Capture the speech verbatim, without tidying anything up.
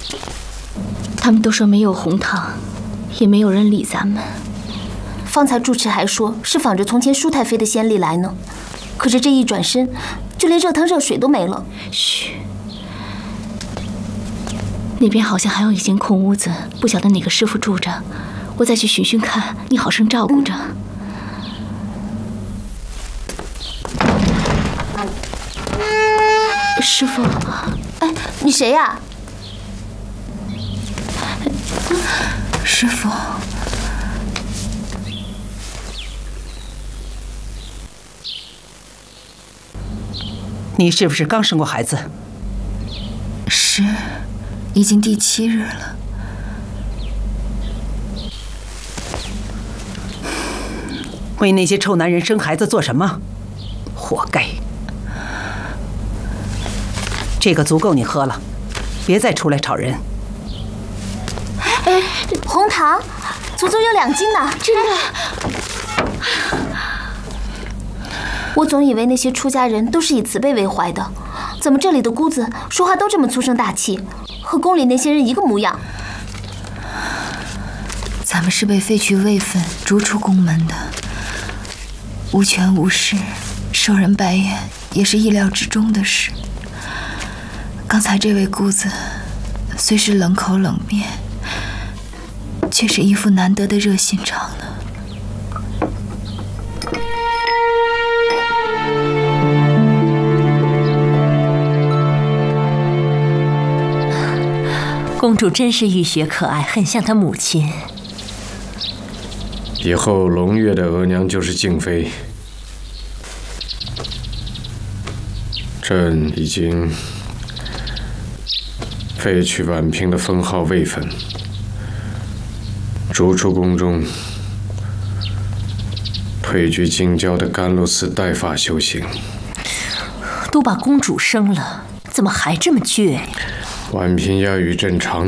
他们都说没有红糖，也没有人理咱们。 方才住持还说是仿着从前舒太妃的先例来呢，可是这一转身，就连热汤热水都没了。 嘘，那边好像还有一间空屋子，不晓得哪个师傅住着，我再去寻寻看，你好生照顾着。嗯师傅， 哎，你谁呀？ 师傅， 你是不是刚生过孩子？ 是，已经第七日了。 为那些臭男人生孩子做什么？活该！这个足够你喝了，别再出来吵人。 哎，红糖，足足有两斤呢， 真的。 我总以为那些出家人都是以慈悲为怀的，怎么这里的姑子说话都这么粗声大气，和宫里那些人一个模样？ 咱们是被废去位分，逐出宫门的，无权无势，受人白眼也是意料之中的事。刚才这位姑子虽是冷口冷面，却是一副难得的热心肠呢。 公主真是浴血可爱，很像她母亲。 以后龙月的额娘就是静妃。朕已经废去婉嫔的封号位分，逐出宫中，退居京郊的甘露寺带发修行。 都把公主生了，怎么还这么倔呀？ 婉嫔要与朕长